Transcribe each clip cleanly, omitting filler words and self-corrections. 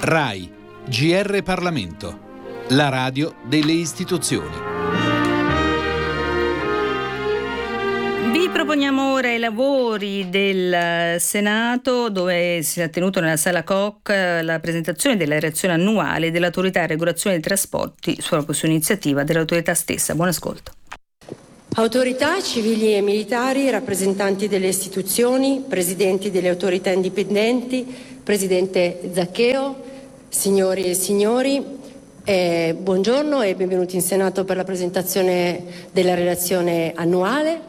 RAI, GR Parlamento, la radio delle istituzioni. Vi proponiamo ora i lavori del Senato, dove si è tenuto nella Sala Koch la presentazione della relazione annuale dell'Autorità a regolazione dei trasporti su iniziativa dell'autorità stessa. Buon ascolto. Autorità civili e militari, rappresentanti delle istituzioni, presidenti delle autorità indipendenti, presidente Zacchetto, signori e signori, buongiorno e benvenuti in Senato per la presentazione della relazione annuale.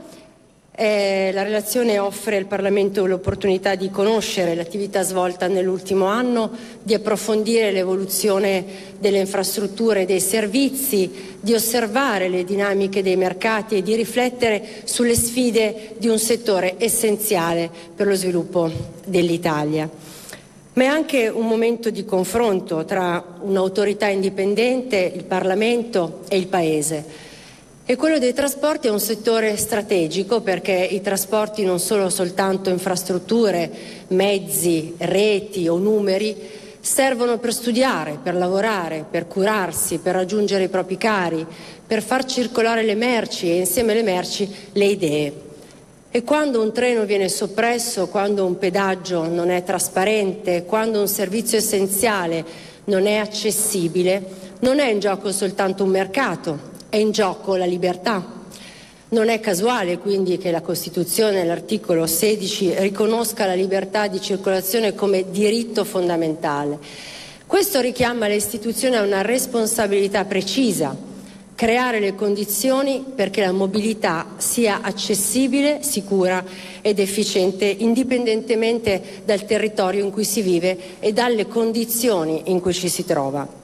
La relazione offre al Parlamento l'opportunità di conoscere l'attività svolta nell'ultimo anno, di approfondire l'evoluzione delle infrastrutture e dei servizi, di osservare le dinamiche dei mercati e di riflettere sulle sfide di un settore essenziale per lo sviluppo dell'Italia. Ma è anche un momento di confronto tra un'autorità indipendente, il Parlamento e il Paese. E quello dei trasporti è un settore strategico perché i trasporti non sono soltanto infrastrutture, mezzi, reti o numeri, servono per studiare, per lavorare, per curarsi, per raggiungere i propri cari, per far circolare le merci e insieme alle merci le idee. E quando un treno viene soppresso, quando un pedaggio non è trasparente, quando un servizio essenziale non è accessibile, non è in gioco soltanto un mercato, è in gioco la libertà. Non è casuale quindi che la Costituzione, all'articolo 16, riconosca la libertà di circolazione come diritto fondamentale. Questo richiama le istituzioni a una responsabilità precisa: creare le condizioni perché la mobilità sia accessibile, sicura ed efficiente, indipendentemente dal territorio in cui si vive e dalle condizioni in cui ci si trova.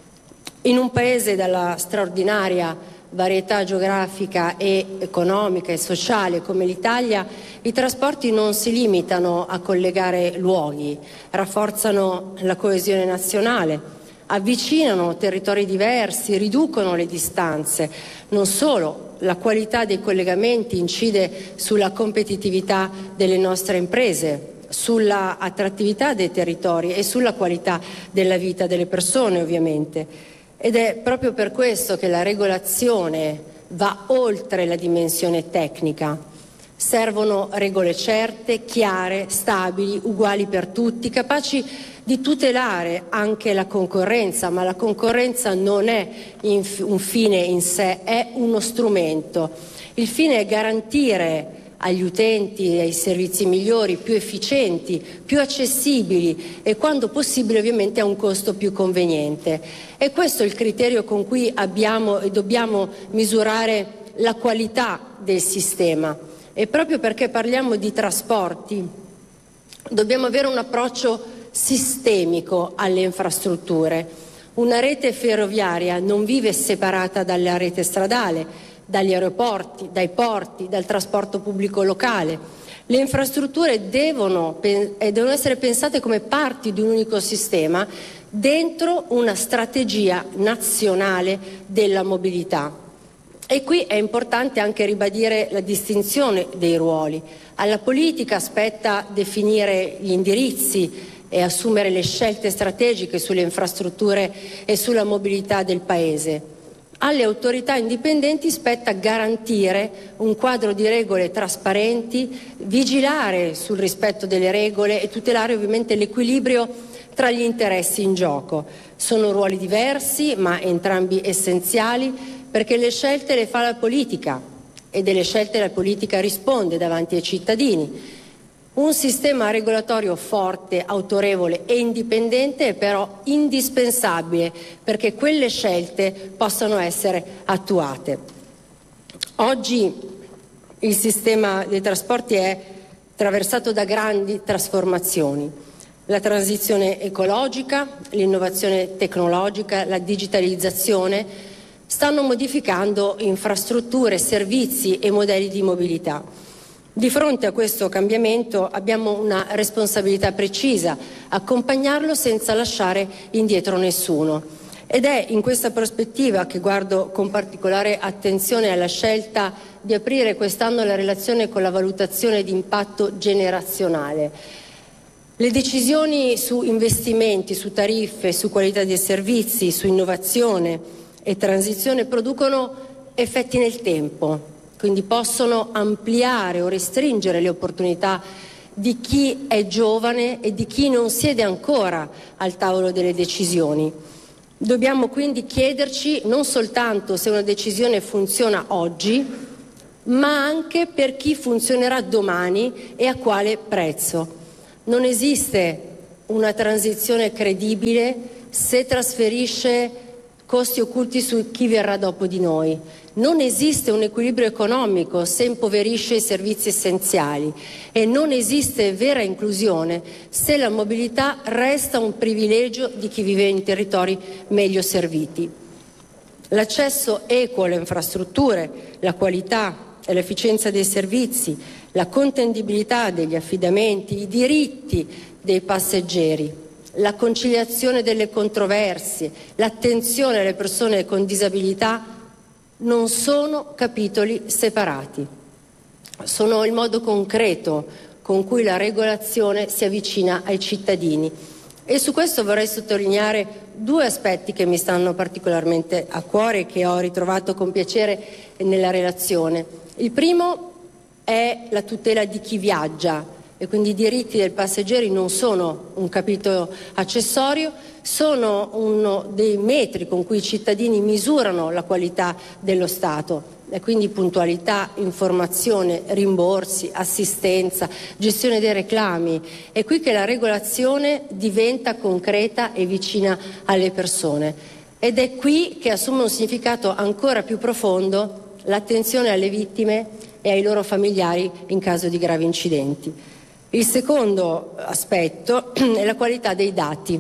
In un paese dalla straordinaria varietà geografica e economica e sociale come l'Italia, i trasporti non si limitano a collegare luoghi, rafforzano la coesione nazionale, avvicinano territori diversi, riducono le distanze. Non solo, la qualità dei collegamenti incide sulla competitività delle nostre imprese, sulla attrattività dei territori e sulla qualità della vita delle persone, ovviamente. Ed è proprio per questo che la regolazione va oltre la dimensione tecnica. Servono regole certe, chiare, stabili, uguali per tutti, capaci di tutelare anche la concorrenza, ma la concorrenza non è un fine in sé, è uno strumento. Il fine è garantire agli utenti dei servizi migliori, più efficienti, più accessibili e quando possibile ovviamente a un costo più conveniente. E questo è il criterio con cui abbiamo e dobbiamo misurare la qualità del sistema. E proprio perché parliamo di trasporti dobbiamo avere un approccio sistemico alle infrastrutture. Una rete ferroviaria non vive separata dalla rete stradale, dagli aeroporti, dai porti, dal trasporto pubblico locale. Le infrastrutture devono essere pensate come parti di un unico sistema dentro una strategia nazionale della mobilità. E qui è importante anche ribadire la distinzione dei ruoli. Alla politica spetta definire gli indirizzi e assumere le scelte strategiche sulle infrastrutture e sulla mobilità del Paese. Alle autorità indipendenti spetta garantire un quadro di regole trasparenti, vigilare sul rispetto delle regole e tutelare ovviamente l'equilibrio tra gli interessi in gioco. Sono ruoli diversi, ma entrambi essenziali, perché le scelte le fa la politica e delle scelte la politica risponde davanti ai cittadini. Un sistema regolatorio forte, autorevole e indipendente è però indispensabile perché quelle scelte possano essere attuate. Oggi il sistema dei trasporti è attraversato da grandi trasformazioni. La transizione ecologica, l'innovazione tecnologica, la digitalizzazione stanno modificando infrastrutture, servizi e modelli di mobilità. Di fronte a questo cambiamento abbiamo una responsabilità precisa: accompagnarlo senza lasciare indietro nessuno. Ed è in questa prospettiva che guardo con particolare attenzione alla scelta di aprire quest'anno la relazione con la valutazione di impatto generazionale. Le decisioni su investimenti, su tariffe, su qualità dei servizi, su innovazione e transizione producono effetti nel tempo, quindi possono ampliare o restringere le opportunità di chi è giovane e di chi non siede ancora al tavolo delle decisioni. Dobbiamo quindi chiederci non soltanto se una decisione funziona oggi, ma anche per chi funzionerà domani e a quale prezzo. Non esiste una transizione credibile se trasferisce costi occulti su chi verrà dopo di noi. Non esiste un equilibrio economico se impoverisce i servizi essenziali e non esiste vera inclusione se la mobilità resta un privilegio di chi vive in territori meglio serviti. L'accesso equo alle infrastrutture, la qualità e l'efficienza dei servizi, la contendibilità degli affidamenti, i diritti dei passeggeri, la conciliazione delle controversie, l'attenzione alle persone con disabilità non sono capitoli separati. Sono il modo concreto con cui la regolazione si avvicina ai cittadini. E su questo vorrei sottolineare due aspetti che mi stanno particolarmente a cuore e che ho ritrovato con piacere nella relazione. Il primo è la tutela di chi viaggia e quindi i diritti dei passeggeri non sono un capitolo accessorio, sono uno dei metri con cui i cittadini misurano la qualità dello Stato. E quindi puntualità, informazione, rimborsi, assistenza, gestione dei reclami. È qui che la regolazione diventa concreta e vicina alle persone. Ed è qui che assume un significato ancora più profondo l'attenzione alle vittime e ai loro familiari in caso di gravi incidenti. Il secondo aspetto è la qualità dei dati.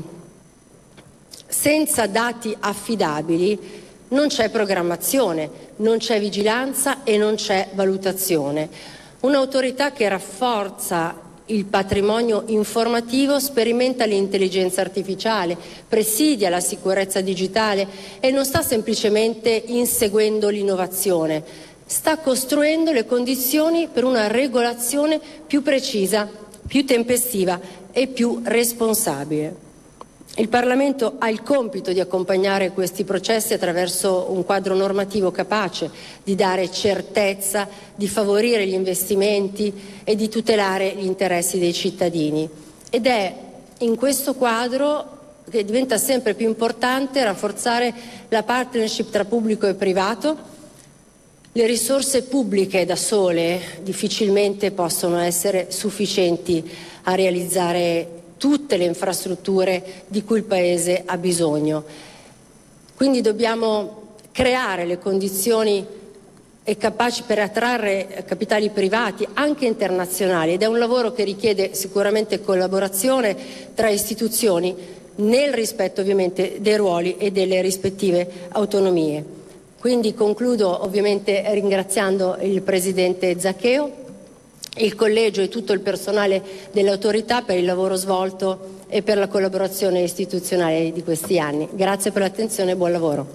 Senza dati affidabili non c'è programmazione, non c'è vigilanza e non c'è valutazione. Un'autorità che rafforza il patrimonio informativo sperimenta l'intelligenza artificiale, presidia la sicurezza digitale e non sta semplicemente inseguendo l'innovazione, sta costruendo le condizioni per una regolazione più precisa, più tempestiva e più responsabile. Il Parlamento ha il compito di accompagnare questi processi attraverso un quadro normativo capace di dare certezza, di favorire gli investimenti e di tutelare gli interessi dei cittadini. Ed è in questo quadro che diventa sempre più importante rafforzare la partnership tra pubblico e privato. Le risorse pubbliche da sole difficilmente possono essere sufficienti a realizzare tutte le infrastrutture di cui il Paese ha bisogno. Quindi dobbiamo creare le condizioni capaci per attrarre capitali privati, anche internazionali, ed è un lavoro che richiede sicuramente collaborazione tra istituzioni nel rispetto ovviamente dei ruoli e delle rispettive autonomie. Quindi concludo ovviamente ringraziando il Presidente Zacchéo, il collegio e tutto il personale dell'autorità per il lavoro svolto e per la collaborazione istituzionale di questi anni. Grazie per l'attenzione e buon lavoro.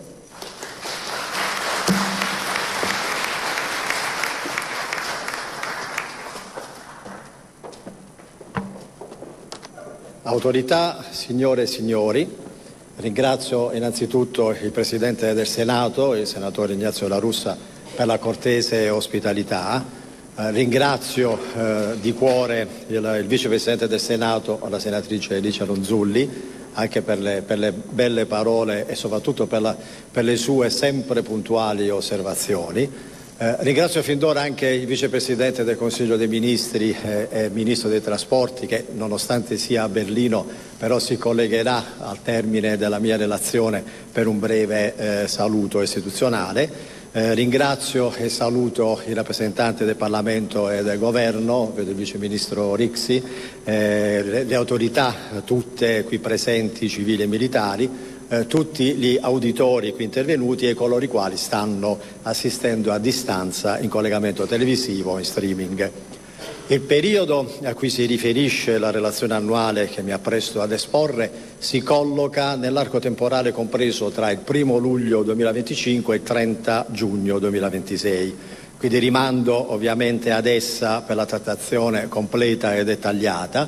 Autorità, signore e signori, ringrazio innanzitutto il Presidente del Senato, il Senatore Ignazio La Russa, per la cortese ospitalità. Ringrazio di cuore il Vicepresidente del Senato, la Senatrice Licia Ronzulli, anche per le belle parole e soprattutto per le sue sempre puntuali osservazioni. Ringrazio fin d'ora anche il Vicepresidente del Consiglio dei Ministri e Ministro dei Trasporti che, nonostante sia a Berlino, però si collegherà al termine della mia relazione per un breve saluto istituzionale. Ringrazio e saluto i rappresentanti del Parlamento e del Governo, vedo il Vice Ministro Rixi, le autorità tutte qui presenti, civili e militari, tutti gli auditori qui intervenuti e coloro i quali stanno assistendo a distanza in collegamento televisivo o in streaming. Il periodo a cui si riferisce la relazione annuale che mi appresto ad esporre si colloca nell'arco temporale compreso tra il 1 luglio 2025 e il 30 giugno 2026. Quindi rimando ovviamente ad essa per la trattazione completa e dettagliata.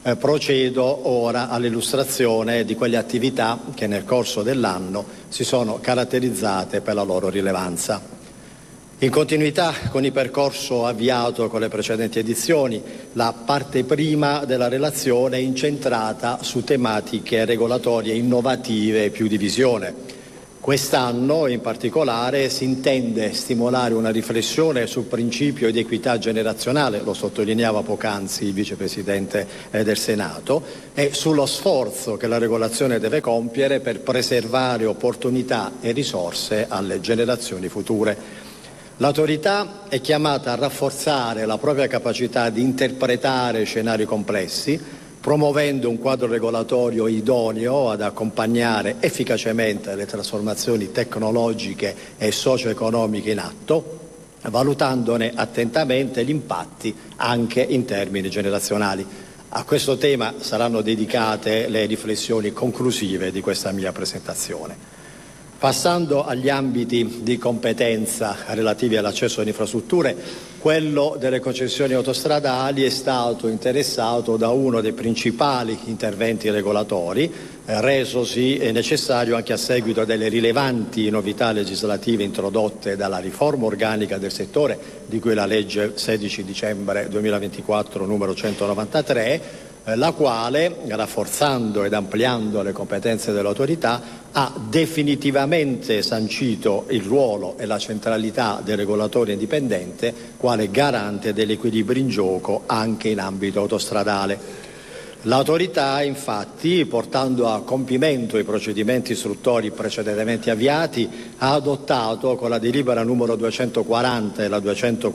Procedo ora all'illustrazione di quelle attività che nel corso dell'anno si sono caratterizzate per la loro rilevanza. In continuità con il percorso avviato con le precedenti edizioni, la parte prima della relazione è incentrata su tematiche regolatorie innovative e più di visione. Quest'anno in particolare si intende stimolare una riflessione sul principio di equità generazionale, lo sottolineava poc'anzi il Vicepresidente del Senato, e sullo sforzo che la regolazione deve compiere per preservare opportunità e risorse alle generazioni future. L'autorità è chiamata a rafforzare la propria capacità di interpretare scenari complessi, promuovendo un quadro regolatorio idoneo ad accompagnare efficacemente le trasformazioni tecnologiche e socio-economiche in atto, valutandone attentamente gli impatti anche in termini generazionali. A questo tema saranno dedicate le riflessioni conclusive di questa mia presentazione. Passando agli ambiti di competenza relativi all'accesso alle infrastrutture, quello delle concessioni autostradali è stato interessato da uno dei principali interventi regolatori, resosi necessario anche a seguito delle rilevanti novità legislative introdotte dalla riforma organica del settore, di cui la legge 16 dicembre 2024 numero 193, la quale, rafforzando ed ampliando le competenze dell'autorità, ha definitivamente sancito il ruolo e la centralità del regolatore indipendente quale garante dell'equilibrio in gioco anche in ambito autostradale. L'autorità, infatti, portando a compimento i procedimenti istruttori precedentemente avviati, ha adottato con la delibera numero 240 e la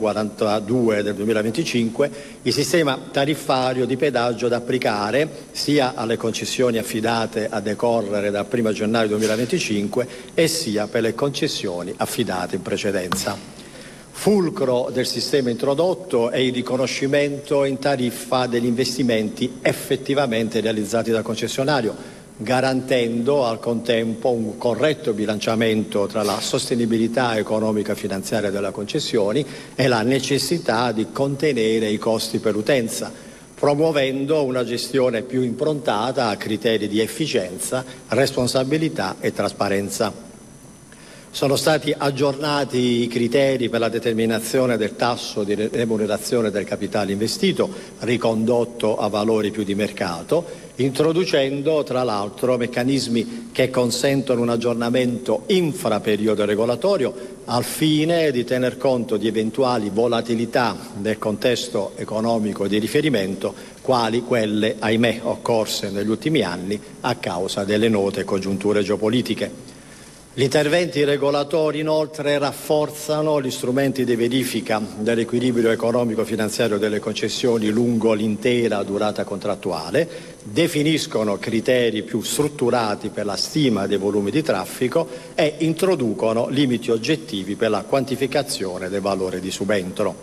242 del 2025 il sistema tariffario di pedaggio da applicare sia alle concessioni affidate a decorrere dal 1 gennaio 2025 e sia per le concessioni affidate in precedenza. Fulcro del sistema introdotto è il riconoscimento in tariffa degli investimenti effettivamente realizzati dal concessionario, garantendo al contempo un corretto bilanciamento tra la sostenibilità economica e finanziaria delle concessioni e la necessità di contenere i costi per l'utenza, promuovendo una gestione più improntata a criteri di efficienza, responsabilità e trasparenza. Sono stati aggiornati i criteri per la determinazione del tasso di remunerazione del capitale investito, ricondotto a valori più di mercato, introducendo tra l'altro meccanismi che consentono un aggiornamento infraperiodo regolatorio al fine di tener conto di eventuali volatilità del contesto economico di riferimento, quali quelle, ahimè, occorse negli ultimi anni a causa delle note congiunture geopolitiche. Gli interventi regolatori inoltre rafforzano gli strumenti di verifica dell'equilibrio economico-finanziario delle concessioni lungo l'intera durata contrattuale, definiscono criteri più strutturati per la stima dei volumi di traffico e introducono limiti oggettivi per la quantificazione del valore di subentro.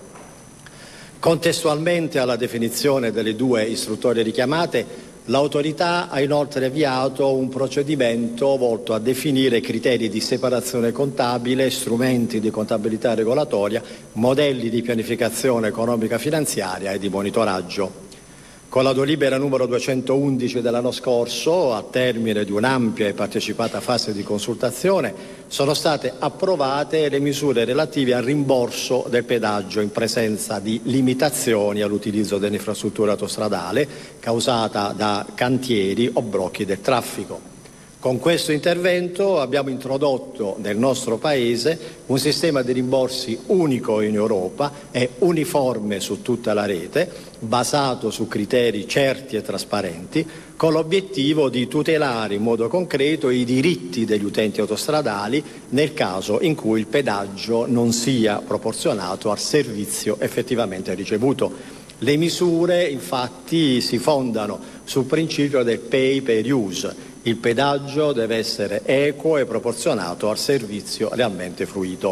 Contestualmente alla definizione delle due istruttorie richiamate, l'autorità ha inoltre avviato un procedimento volto a definire criteri di separazione contabile, strumenti di contabilità regolatoria, modelli di pianificazione economica finanziaria e di monitoraggio. Con la delibera numero 211 dell'anno scorso, a termine di un'ampia e partecipata fase di consultazione, sono state approvate le misure relative al rimborso del pedaggio in presenza di limitazioni all'utilizzo dell'infrastruttura autostradale causata da cantieri o blocchi del traffico. Con questo intervento abbiamo introdotto nel nostro Paese un sistema di rimborsi unico in Europa e uniforme su tutta la rete, basato su criteri certi e trasparenti, con l'obiettivo di tutelare in modo concreto i diritti degli utenti autostradali nel caso in cui il pedaggio non sia proporzionato al servizio effettivamente ricevuto. Le misure infatti si fondano sul principio del pay per use. Il pedaggio deve essere equo e proporzionato al servizio realmente fruito.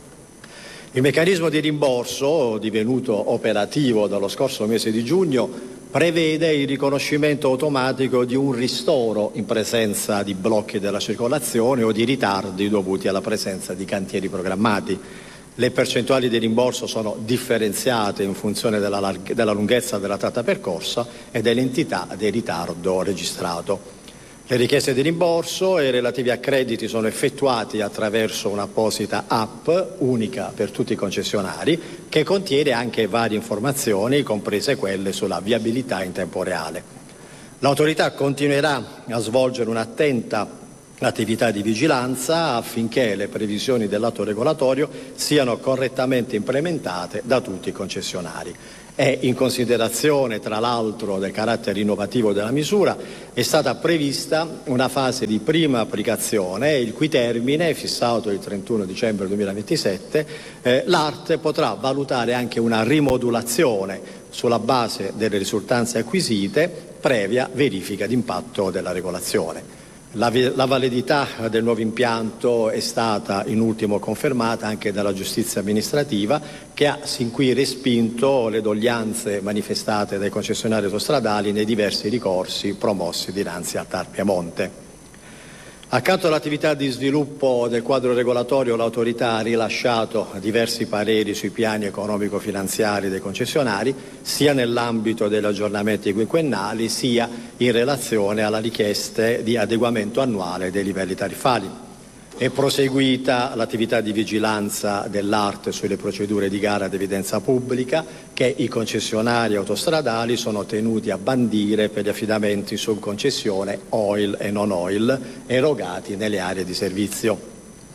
Il meccanismo di rimborso, divenuto operativo dallo scorso mese di giugno, prevede il riconoscimento automatico di un ristoro in presenza di blocchi della circolazione o di ritardi dovuti alla presenza di cantieri programmati. Le percentuali di rimborso sono differenziate in funzione della lunghezza della tratta percorsa e dell'entità del ritardo registrato. Le richieste di rimborso e i relativi accrediti sono effettuati attraverso un'apposita app unica per tutti i concessionari che contiene anche varie informazioni, comprese quelle sulla viabilità in tempo reale. L'autorità continuerà a svolgere un'attenta attività di vigilanza affinché le previsioni dell'atto regolatorio siano correttamente implementate da tutti i concessionari. E in considerazione, tra l'altro, del carattere innovativo della misura, è stata prevista una fase di prima applicazione, il cui termine, fissato il 31 dicembre 2027, l'ART potrà valutare anche una rimodulazione sulla base delle risultanze acquisite, previa verifica d'impatto della regolazione. La validità del nuovo impianto è stata in ultimo confermata anche dalla giustizia amministrativa, che ha sin qui respinto le doglianze manifestate dai concessionari autostradali nei diversi ricorsi promossi dinanzi al TAR Piemonte. Accanto all'attività di sviluppo del quadro regolatorio, l'autorità ha rilasciato diversi pareri sui piani economico-finanziari dei concessionari, sia nell'ambito degli aggiornamenti quinquennali, sia in relazione alla richiesta di adeguamento annuale dei livelli tariffari. È proseguita l'attività di vigilanza dell'ART sulle procedure di gara ad evidenza pubblica che i concessionari autostradali sono tenuti a bandire per gli affidamenti su concessione oil e non oil erogati nelle aree di servizio.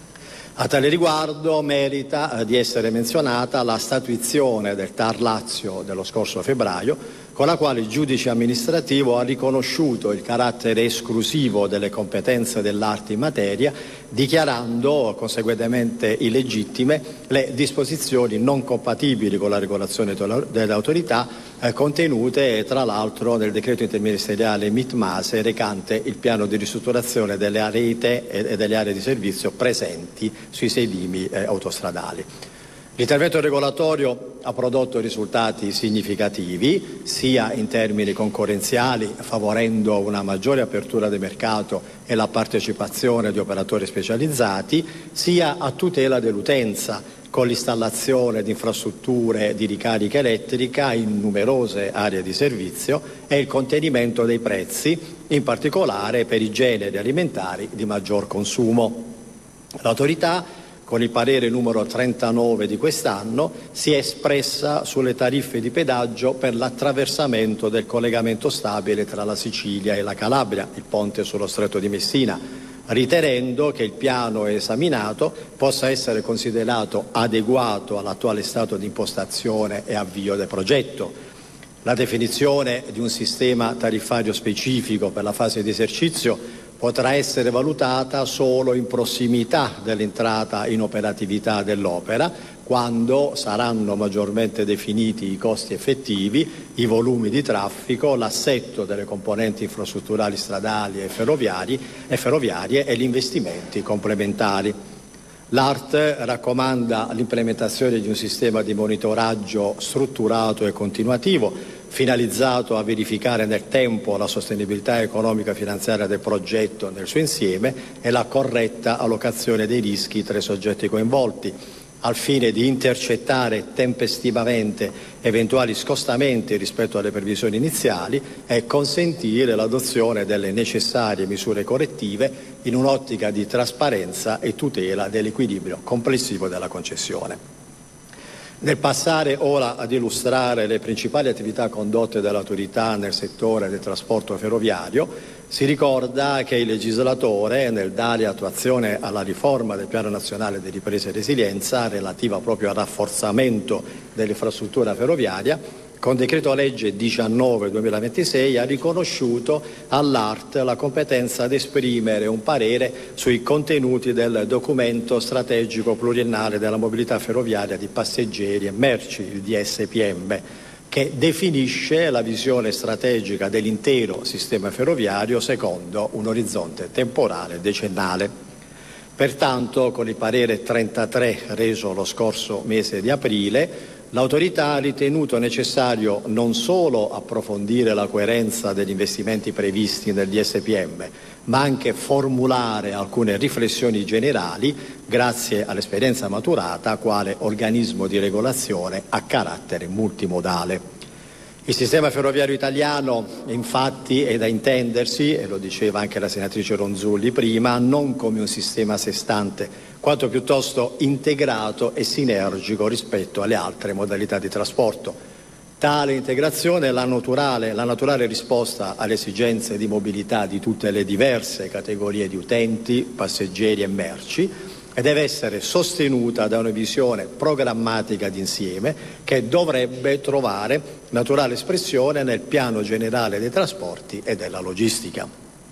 A tale riguardo merita di essere menzionata la statuizione del TAR Lazio dello scorso febbraio, con la quale il giudice amministrativo ha riconosciuto il carattere esclusivo delle competenze dell'ART in materia, dichiarando conseguentemente illegittime le disposizioni non compatibili con la regolazione delle autorità contenute tra l'altro nel decreto interministeriale MIT-MASE recante il piano di ristrutturazione delle rete e delle aree di servizio presenti sui sedimi autostradali. L'intervento regolatorio ha prodotto risultati significativi, sia in termini concorrenziali, favorendo una maggiore apertura del mercato e la partecipazione di operatori specializzati, sia a tutela dell'utenza, con l'installazione di infrastrutture di ricarica elettrica in numerose aree di servizio e il contenimento dei prezzi, in particolare per i generi alimentari di maggior consumo. L'autorità, con il parere numero 39 di quest'anno, si è espressa sulle tariffe di pedaggio per l'attraversamento del collegamento stabile tra la Sicilia e la Calabria, il ponte sullo Stretto di Messina, ritenendo che il piano esaminato possa essere considerato adeguato all'attuale stato di impostazione e avvio del progetto. La definizione di un sistema tariffario specifico per la fase di esercizio potrà essere valutata solo in prossimità dell'entrata in operatività dell'opera, quando saranno maggiormente definiti i costi effettivi, i volumi di traffico, l'assetto delle componenti infrastrutturali stradali e ferroviarie e gli investimenti complementari. L'ART raccomanda l'implementazione di un sistema di monitoraggio strutturato e continuativo, finalizzato a verificare nel tempo la sostenibilità economica e finanziaria del progetto nel suo insieme e la corretta allocazione dei rischi tra i soggetti coinvolti, al fine di intercettare tempestivamente eventuali scostamenti rispetto alle previsioni iniziali e consentire l'adozione delle necessarie misure correttive in un'ottica di trasparenza e tutela dell'equilibrio complessivo della concessione. Nel passare ora ad illustrare le principali attività condotte dall'autorità nel settore del trasporto ferroviario, si ricorda che il legislatore, nel dare attuazione alla riforma del Piano Nazionale di Ripresa e Resilienza relativa proprio al rafforzamento dell'infrastruttura ferroviaria, con decreto legge 19/2026 ha riconosciuto all'ART la competenza ad esprimere un parere sui contenuti del documento strategico pluriennale della mobilità ferroviaria di passeggeri e merci, il DSPM, che definisce la visione strategica dell'intero sistema ferroviario secondo un orizzonte temporale decennale. Pertanto, con il parere 33 reso lo scorso mese di aprile, l'autorità ha ritenuto necessario non solo approfondire la coerenza degli investimenti previsti nel DSPM, ma anche formulare alcune riflessioni generali grazie all'esperienza maturata quale organismo di regolazione a carattere multimodale. Il sistema ferroviario italiano, infatti, è da intendersi, e lo diceva anche la senatrice Ronzulli prima, non come un sistema a sé stante, quanto piuttosto integrato e sinergico rispetto alle altre modalità di trasporto. Tale integrazione è la naturale risposta alle esigenze di mobilità di tutte le diverse categorie di utenti, passeggeri e merci, e deve essere sostenuta da una visione programmatica d'insieme che dovrebbe trovare naturale espressione nel piano generale dei trasporti e della logistica.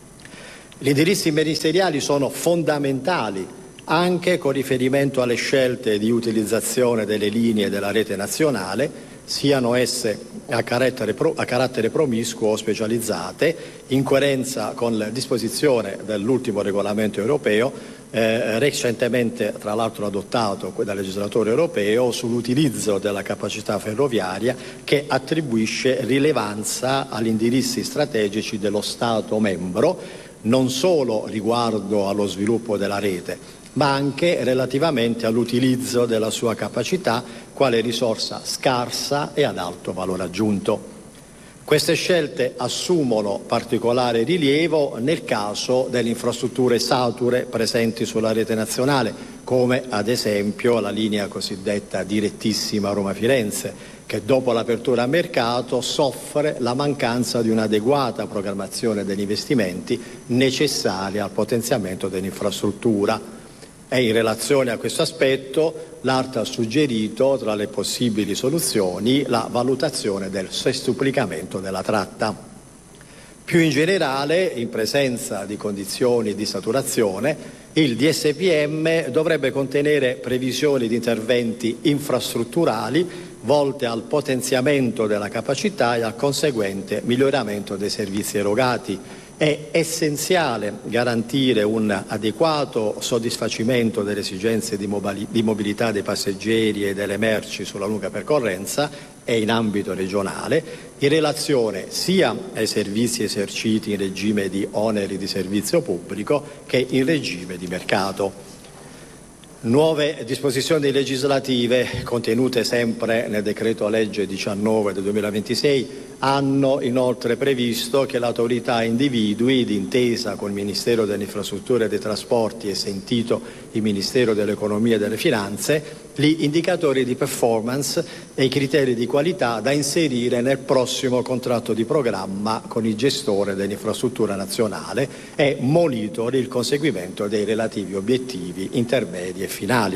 Gli indirizzi ministeriali sono fondamentali anche con riferimento alle scelte di utilizzazione delle linee della rete nazionale, siano esse a carattere promiscuo o specializzate, in coerenza con la disposizione dell'ultimo regolamento europeo, recentemente tra l'altro adottato dal legislatore europeo, sull'utilizzo della capacità ferroviaria, che attribuisce rilevanza agli indirizzi strategici dello Stato membro, non solo riguardo allo sviluppo della rete, ma anche relativamente all'utilizzo della sua capacità quale risorsa scarsa e ad alto valore aggiunto. Queste scelte assumono particolare rilievo nel caso delle infrastrutture sature presenti sulla rete nazionale, come ad esempio la linea cosiddetta direttissima Roma-Firenze, che dopo l'apertura a mercato soffre la mancanza di un'adeguata programmazione degli investimenti necessari al potenziamento dell'infrastruttura. E in relazione a questo aspetto l'ART ha suggerito, tra le possibili soluzioni, la valutazione del sestuplicamento della tratta. Più in generale, in presenza di condizioni di saturazione, il DSPM dovrebbe contenere previsioni di interventi infrastrutturali volte al potenziamento della capacità e al conseguente miglioramento dei servizi erogati. È essenziale garantire un adeguato soddisfacimento delle esigenze di mobilità dei passeggeri e delle merci sulla lunga percorrenza e in ambito regionale, in relazione sia ai servizi eserciti in regime di oneri di servizio pubblico che in regime di mercato. Nuove disposizioni legislative contenute sempre nel decreto legge 19 del 2026 hanno inoltre previsto che l'autorità individui, d'intesa con il Ministero delle Infrastrutture e dei Trasporti e sentito il Ministero dell'Economia e delle Finanze, gli indicatori di performance e i criteri di qualità da inserire nel prossimo contratto di programma con il gestore dell'infrastruttura nazionale e monitori il conseguimento dei relativi obiettivi intermedi e finali.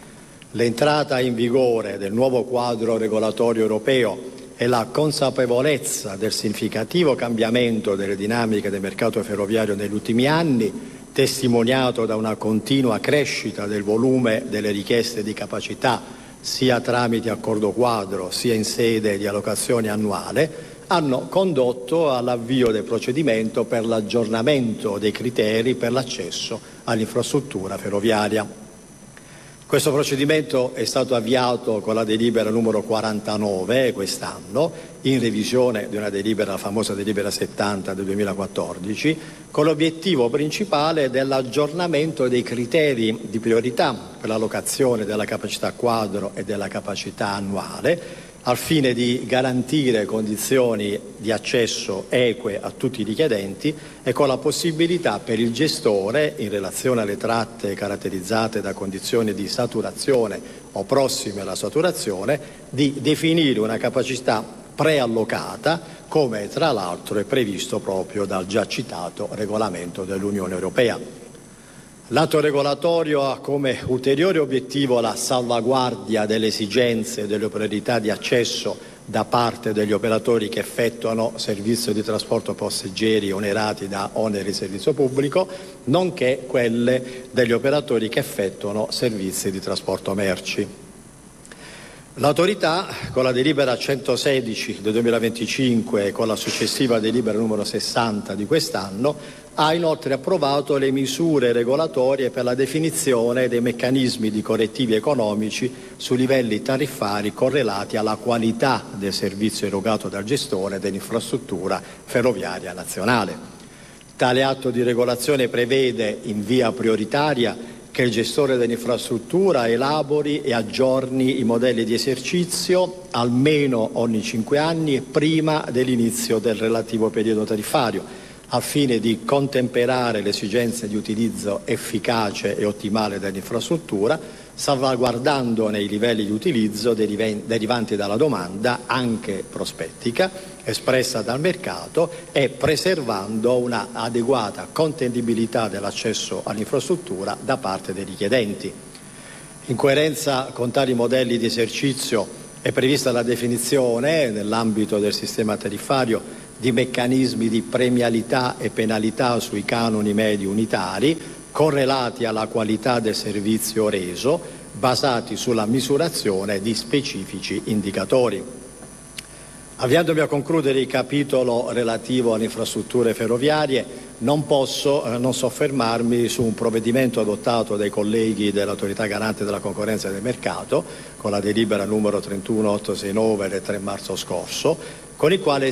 L'entrata in vigore del nuovo quadro regolatorio europeo e la consapevolezza del significativo cambiamento delle dinamiche del mercato ferroviario negli ultimi anni, testimoniato da una continua crescita del volume delle richieste di capacità sia tramite accordo quadro sia in sede di allocazione annuale, hanno condotto all'avvio del procedimento per l'aggiornamento dei criteri per l'accesso all'infrastruttura ferroviaria. Questo procedimento è stato avviato con la delibera numero 49 quest'anno, in revisione di una delibera, la famosa delibera 70 del 2014, con l'obiettivo principale dell'aggiornamento dei criteri di priorità per l'allocazione della capacità quadro e della capacità annuale, al fine di garantire condizioni di accesso eque a tutti i richiedenti e con la possibilità per il gestore, in relazione alle tratte caratterizzate da condizioni di saturazione o prossime alla saturazione, di definire una capacità preallocata, come tra l'altro è previsto proprio dal già citato regolamento dell'Unione Europea. L'atto regolatorio ha come ulteriore obiettivo la salvaguardia delle esigenze e delle priorità di accesso da parte degli operatori che effettuano servizio di trasporto passeggeri onerati da oneri di servizio pubblico, nonché quelle degli operatori che effettuano servizi di trasporto merci. L'autorità, con la delibera 116 del 2025 e con la successiva delibera numero 60 di quest'anno, ha inoltre approvato le misure regolatorie per la definizione dei meccanismi di correttivi economici su livelli tariffari correlati alla qualità del servizio erogato dal gestore dell'infrastruttura ferroviaria nazionale. Tale atto di regolazione prevede in via prioritaria che il gestore dell'infrastruttura elabori e aggiorni i modelli di esercizio almeno ogni 5 anni prima dell'inizio del relativo periodo tariffario, al fine di contemperare le esigenze di utilizzo efficace e ottimale dell'infrastruttura, salvaguardandone i livelli di utilizzo derivanti dalla domanda, anche prospettica, espressa dal mercato, e preservando una adeguata contendibilità dell'accesso all'infrastruttura da parte dei richiedenti. In coerenza con tali modelli di esercizio è prevista la definizione, nell'ambito del sistema tariffario, di meccanismi di premialità e penalità sui canoni medi unitari, correlati alla qualità del servizio reso, basati sulla misurazione di specifici indicatori. Avviandomi a concludere il capitolo relativo alle infrastrutture ferroviarie, non posso non soffermarmi su un provvedimento adottato dai colleghi dell'Autorità Garante della Concorrenza e del Mercato, con la delibera numero 31869 del 3 marzo scorso, con il quale